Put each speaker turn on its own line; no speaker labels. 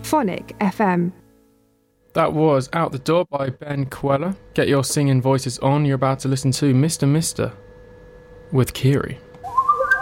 Phonic FM.
That was Out the Door by Ben Queller. Get your singing voices on. You're about to listen to Mr. Mister with Kiri.